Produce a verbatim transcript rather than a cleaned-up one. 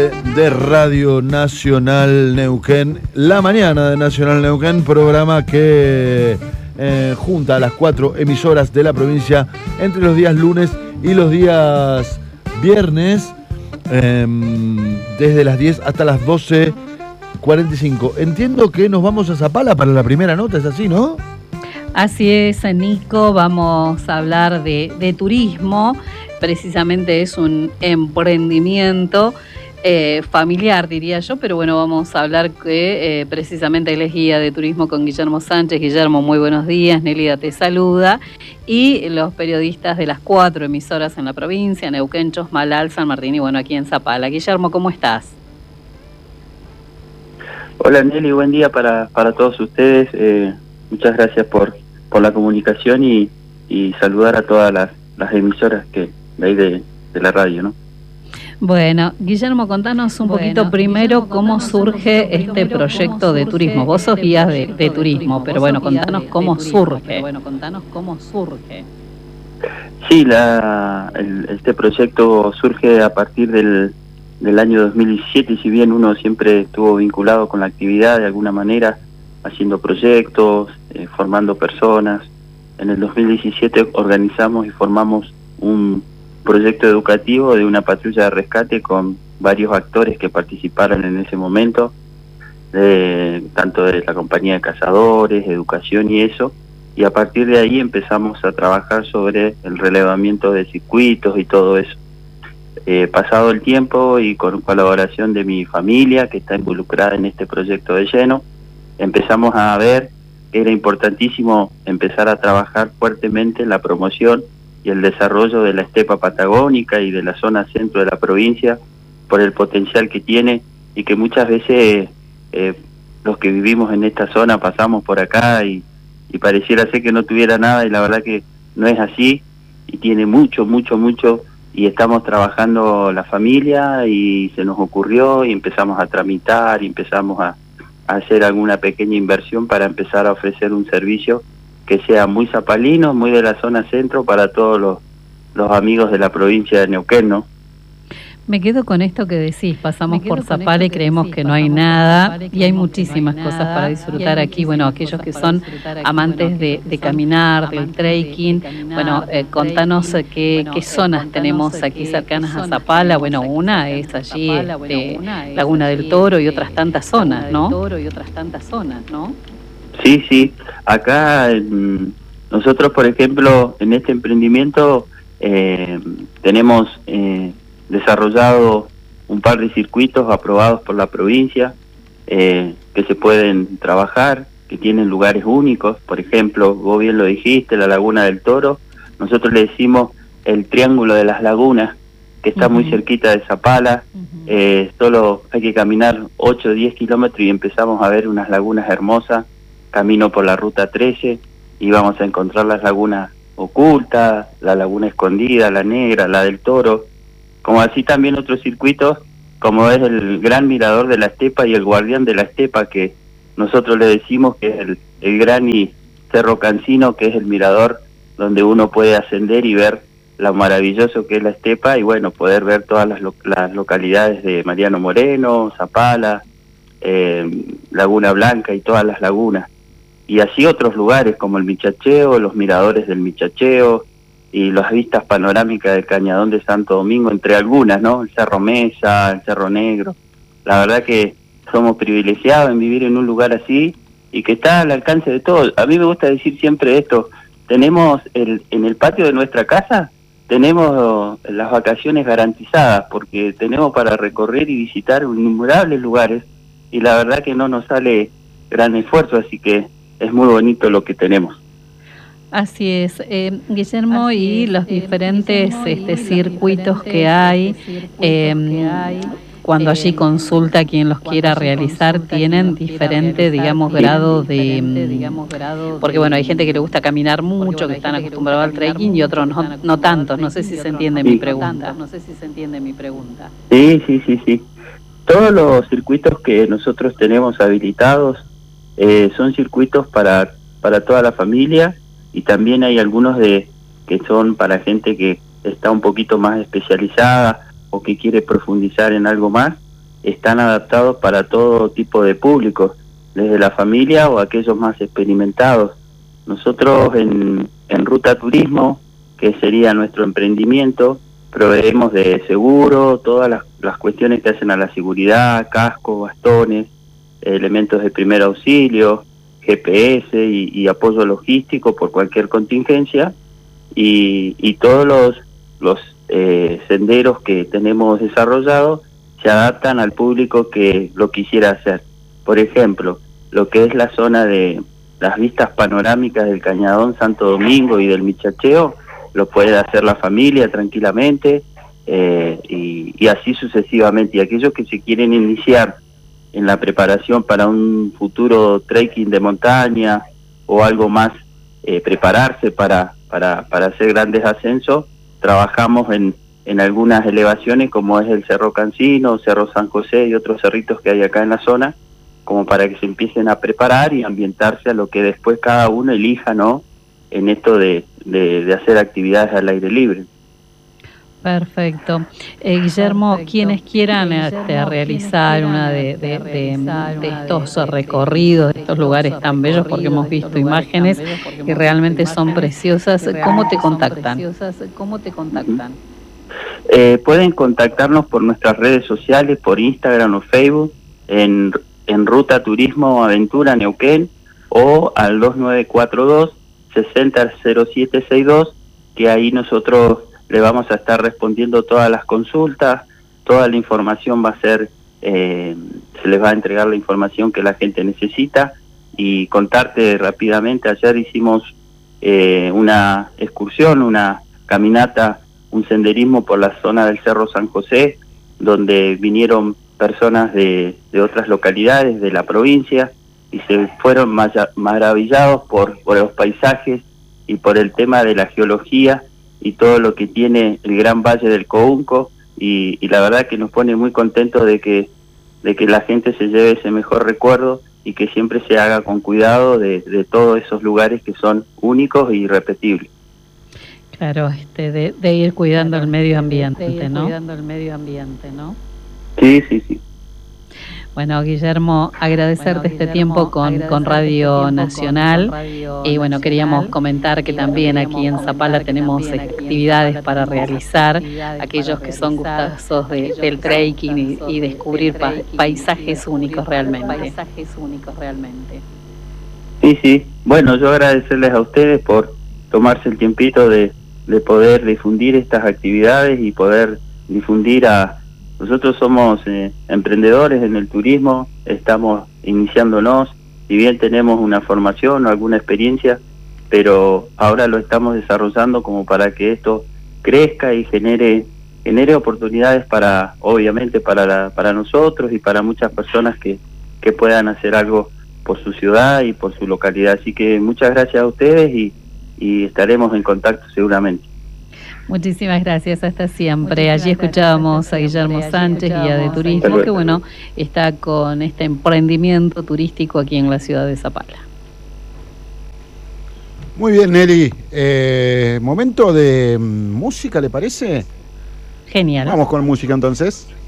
tarde de Radio Nacional Neuquén, la mañana de Nacional Neuquén, programa que eh, junta a las cuatro emisoras de la provincia entre los días lunes y los días viernes, eh, desde las diez hasta las doce cuarenta y cinco. Entiendo que nos vamos a Zapala para la primera nota, ¿es así, no? Así es, Nico, vamos a hablar de, de turismo. Precisamente es un emprendimiento eh, familiar, diría yo, pero bueno, vamos a hablar que eh, precisamente él es guía de turismo con Guillermo Sánchez. Guillermo, muy buenos días, Nélida te saluda, y los periodistas de las cuatro emisoras en la provincia, Neuquén, Chosmalal, San Martín y bueno, aquí en Zapala. Guillermo, ¿cómo estás? Hola Nelly, buen día para, para todos ustedes, eh, muchas gracias por, por la comunicación y, y saludar a todas las, las emisoras que de ahí de, de la radio, ¿no? Bueno, Guillermo, contanos un bueno, poquito primero Guillermo, cómo surge primero, este proyecto cómo de turismo. Vos sos guía de, de, de turismo, pero bueno, contanos cómo surge. Bueno, contanos cómo surge. Sí, la, el, este proyecto surge a partir del, del año dos mil diecisiete, y si bien uno siempre estuvo vinculado con la actividad de alguna manera, haciendo proyectos, eh, formando personas, en el dos mil diecisiete organizamos y formamos un proyecto educativo de una patrulla de rescate con varios actores que participaron en ese momento, de, tanto de la compañía de cazadores, educación y eso, y a partir de ahí empezamos a trabajar sobre el relevamiento de circuitos y todo eso. Eh, pasado el tiempo y con colaboración de mi familia, que está involucrada en este proyecto de lleno, empezamos a ver que era importantísimo empezar a trabajar fuertemente en la promoción y el desarrollo de la estepa patagónica y de la zona centro de la provincia, por el potencial que tiene, y que muchas veces eh, los que vivimos en esta zona pasamos por acá y, y pareciera ser que no tuviera nada, y la verdad que no es así, y tiene mucho, mucho, mucho, y estamos trabajando la familia y se nos ocurrió y empezamos a tramitar y empezamos a, a hacer alguna pequeña inversión para empezar a ofrecer un servicio que sea muy zapalino, muy de la zona centro para todos los, los amigos de la provincia de Neuquén, ¿no? Me quedo con esto que decís, pasamos por Zapala y creemos que, que no hay nada, y hay muchísimas no hay cosas para disfrutar aquí. Bueno, aquellos que son amantes de, de caminar, del trekking, bueno, eh, contanos eh, qué, qué zonas tenemos aquí cercanas a Zapala. Bueno, una es allí este, Laguna del Toro y otras tantas zonas, ¿no? y otras tantas zonas, ¿no? Sí, sí, acá en, nosotros, por ejemplo, en este emprendimiento eh, tenemos eh, desarrollado un par de circuitos aprobados por la provincia eh, que se pueden trabajar, que tienen lugares únicos. Por ejemplo, vos bien lo dijiste, la Laguna del Toro, nosotros le decimos el Triángulo de las Lagunas, que está uh-huh. muy cerquita de Zapala. uh-huh. eh, solo hay que caminar ocho o diez kilómetros y empezamos a ver unas lagunas hermosas. Camino por la ruta trece y vamos a encontrar las lagunas ocultas, la laguna escondida, la negra, la del Toro, como así también otros circuitos, como es el gran mirador de la estepa y el guardián de la estepa, que nosotros le decimos que es el, el gran y Cerro Cancino, que es el mirador donde uno puede ascender y ver lo maravilloso que es la estepa, y bueno, poder ver todas las, lo, las localidades de Mariano Moreno, Zapala, eh, Laguna Blanca y todas las lagunas. Y así otros lugares como el Michacheo, los miradores del Michacheo y las vistas panorámicas del Cañadón de Santo Domingo, entre algunas, ¿no? El Cerro Mesa, el Cerro Negro. La verdad que somos privilegiados en vivir en un lugar así y que está al alcance de todos. A mí me gusta decir siempre esto: tenemos el, en el patio de nuestra casa, tenemos las vacaciones garantizadas, porque tenemos para recorrer y visitar innumerables lugares, y la verdad que no nos sale gran esfuerzo, así que es muy bonito lo que tenemos. Así es, eh, Guillermo, Así y es, los eh, diferentes Guillermo, este, circuitos diferentes, que hay, circuitos eh, que hay cuando allí eh, consulta quien los quiera realizar, tienen diferente, digamos, grado de, digamos, grado porque bueno, hay gente que le gusta caminar mucho, que están acostumbrados al trekking, y otros no, no tanto. No sé si se entiende sí. mi pregunta. No sé si se entiende mi pregunta. Sí, sí, sí, sí. Todos los circuitos que nosotros tenemos habilitados eh, son circuitos para para toda la familia, y también hay algunos de que son para gente que está un poquito más especializada o que quiere profundizar en algo más, están adaptados para todo tipo de público, desde la familia o aquellos más experimentados. Nosotros en, en Ruta Turismo, que sería nuestro emprendimiento, proveemos de seguro, todas las, las cuestiones que hacen a la seguridad, casco, bastones, elementos de primer auxilio, G P S y, y apoyo logístico por cualquier contingencia, y, y todos los, los eh, senderos que tenemos desarrollados se adaptan al público que lo quisiera hacer. Por ejemplo, lo que es la zona de las vistas panorámicas del Cañadón Santo Domingo y del Michacheo, lo puede hacer la familia tranquilamente, eh, y, y así sucesivamente. Y aquellos que se quieren iniciar en la preparación para un futuro trekking de montaña o algo más, eh, prepararse para, para, para hacer grandes ascensos, trabajamos en, en algunas elevaciones como es el Cerro Cancino, Cerro San José y otros cerritos que hay acá en la zona, como para que se empiecen a preparar y ambientarse a lo que después cada uno elija, ¿no?, en esto de, de, de hacer actividades al aire libre. Perfecto. Eh, Guillermo, Perfecto. quienes quieran Guillermo, este, realizar quienes una de, de, de, de estos de, recorridos, de estos lugares tan bellos, porque hemos visto imágenes que realmente son preciosas, ¿cómo te contactan? ¿Cómo te contactan? Eh, pueden contactarnos por nuestras redes sociales, por Instagram o Facebook, en, en Ruta Turismo Aventura Neuquén, o al dos nueve cuatro dos, seis cero cero siete sesenta y dos, que ahí nosotros le vamos a estar respondiendo todas las consultas, toda la información va a ser, eh, se les va a entregar la información que la gente necesita. Y contarte rápidamente, ayer hicimos eh, una excursión, una caminata, un senderismo por la zona del Cerro San José, donde vinieron personas de, de otras localidades de la provincia y se fueron maravillados por, por los paisajes y por el tema de la geología y todo lo que tiene el Gran Valle del Counco, y, y la verdad que nos pone muy contentos de que, de que la gente se lleve ese mejor recuerdo y que siempre se haga con cuidado de, de todos esos lugares que son únicos e irrepetibles. Claro, este, de, de ir cuidando el medio ambiente, de ir ¿no? Cuidando el medio ambiente, ¿no? Sí, sí, sí. Bueno, Guillermo, agradecerte bueno, Guillermo, este tiempo con, con Radio este Nacional, con Radio y bueno, queríamos comentar que también aquí en Zapala tenemos actividades para realizar, aquellos que son gustosos de, del trekking y, y descubrir pa, paisajes únicos realmente. Paisajes únicos realmente. Sí, sí. Bueno, yo agradecerles a ustedes por tomarse el tiempito de, de poder difundir estas actividades y poder difundir a... Nosotros somos eh, emprendedores en el turismo, estamos iniciándonos, si bien tenemos una formación o alguna experiencia, pero ahora lo estamos desarrollando como para que esto crezca y genere genere oportunidades para, obviamente, para la, para nosotros y para muchas personas que, que puedan hacer algo por su ciudad y por su localidad. Así que muchas gracias a ustedes y, y estaremos en contacto seguramente. Muchísimas gracias, hasta siempre. Allí escuchábamos a Guillermo Sánchez, guía de turismo, que bueno, está con este emprendimiento turístico aquí en la ciudad de Zapala. Muy bien, Nelly. Eh, momento de música, ¿le parece? Genial. Vamos con música entonces.